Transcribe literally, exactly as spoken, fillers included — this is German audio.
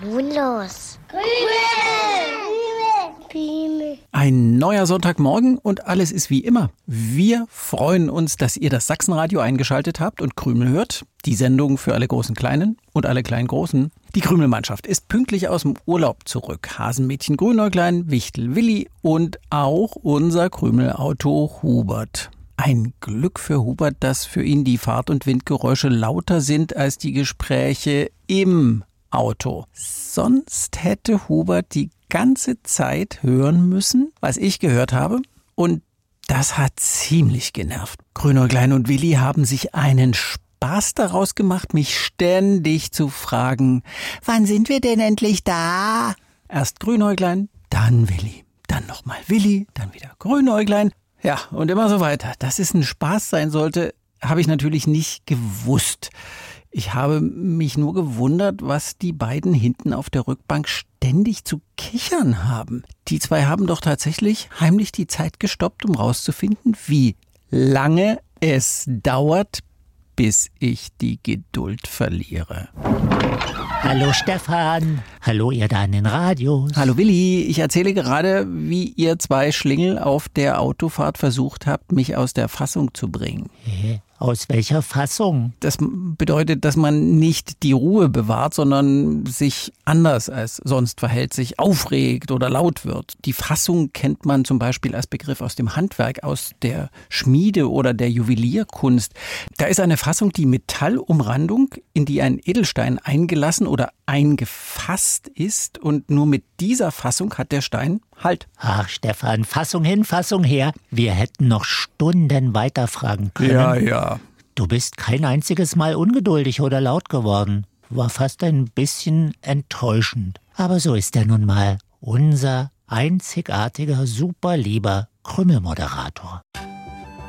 nun los? Ein neuer Sonntagmorgen und alles ist wie immer. Wir freuen uns, dass ihr das Sachsenradio eingeschaltet habt und Krümel hört. Die Sendung für alle großen Kleinen und alle kleinen Großen. Die Krümelmannschaft ist pünktlich aus dem Urlaub zurück. Hasenmädchen Grünäuglein, Wichtel Willi und auch unser Krümelauto Hubert. Ein Glück für Hubert, dass für ihn die Fahrt- und Windgeräusche lauter sind als die Gespräche im Auto. Sonst hätte Hubert die ganze Zeit hören müssen, was ich gehört habe. Und das hat ziemlich genervt. Grünäuglein und Willi haben sich einen Spaß daraus gemacht, mich ständig zu fragen, wann sind wir denn endlich da? Erst Grünäuglein, dann Willi, dann nochmal Willi, dann wieder Grünäuglein. Ja, und immer so weiter. Dass es ein Spaß sein sollte, habe ich natürlich nicht gewusst. Ich habe mich nur gewundert, was die beiden hinten auf der Rückbank ständig zu kichern haben. Die zwei haben doch tatsächlich heimlich die Zeit gestoppt, um rauszufinden, wie lange es dauert, bis ich die Geduld verliere. Hallo Stefan, hallo ihr da an den Radios. Hallo Willi, ich erzähle gerade, wie ihr zwei Schlingel auf der Autofahrt versucht habt, mich aus der Fassung zu bringen. Hä? Aus welcher Fassung? Das bedeutet, dass man nicht die Ruhe bewahrt, sondern sich anders als sonst verhält, sich aufregt oder laut wird. Die Fassung kennt man zum Beispiel als Begriff aus dem Handwerk, aus der Schmiede oder der Juwelierkunst. Da ist eine Fassung die Metallumrandung, in die ein Edelstein eingelassen oder eingefasst ist, und nur mit dieser Fassung hat der Stein Halt. Ach Stefan, Fassung hin, Fassung her. Wir hätten noch Stunden weiterfragen können. Ja, ja. Du bist kein einziges Mal ungeduldig oder laut geworden. War fast ein bisschen enttäuschend. Aber so ist er nun mal. Unser einzigartiger, super lieber Krümelmoderator.